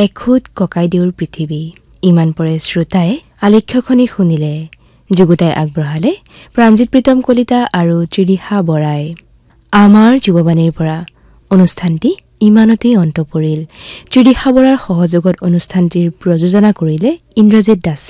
এখুদ ককাইদেউৰ পৃথিৱী ইমান পৰে শ্ৰোতাই আলেখ্যখনি শুনিলে যুগুতাই আগবঢ়ালে প্ৰাঞ্জিত প্ৰীতম কলিতা আৰু ত্ৰিদিশা বৰাই আমাৰ যুৱবাণীৰ পৰা অনুষ্ঠানটি ইমানতেই অন্ত পৰিল ত্ৰিদিশা বৰাৰ সহযোগত অনুষ্ঠানটিৰ প্ৰযোজনা কৰিলে ইন্দ্ৰজিৎ দাসে